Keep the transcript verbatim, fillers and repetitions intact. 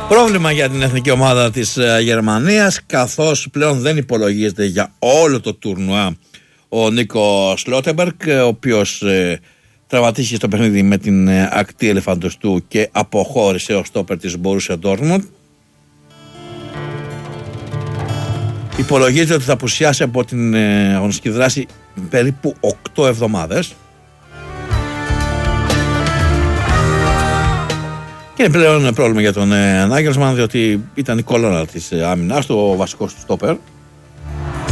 Πρόβλημα για την εθνική ομάδα της Γερμανίας, καθώς πλέον δεν υπολογίζεται για όλο το τουρνουά ο Νίκο Σλότεμπεργκ, ο οποίος ε, τραυματίστηκε στο παιχνίδι με την ε, ακτή ελεφαντοστού και αποχώρησε ο στόπερ της Μπορούσια Ντόρτμουντ. Υπολογίζεται ότι θα απουσιάσει από την ε, αγωνιστική δράση περίπου οκτώ εβδομάδες. Και είναι πλέον πρόβλημα για τον ε, Νάγκελσμαν, διότι ήταν η κολόνα της ε, άμυνας του, ο βασικός του στόπερ.